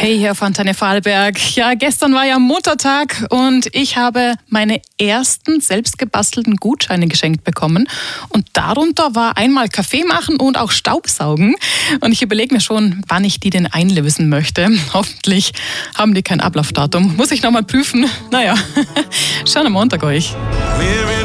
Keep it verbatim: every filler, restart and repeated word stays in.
Hey, hier von Tanja Fahlberg. Ja, gestern war ja Muttertag und ich habe meine ersten selbstgebastelten Gutscheine geschenkt bekommen. Und darunter war einmal Kaffee machen und auch Staubsaugen. Und ich überlege mir schon, wann ich die denn einlösen möchte. Hoffentlich haben die kein Ablaufdatum. Muss ich nochmal prüfen. Naja, schon am Montag euch.